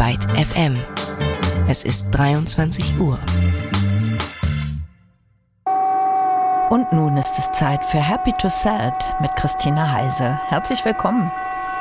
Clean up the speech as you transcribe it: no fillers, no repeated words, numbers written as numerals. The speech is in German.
Byte FM. Es ist 23 Uhr. Und nun ist es Zeit für Happy to Sad mit Christina Heise. Herzlich willkommen.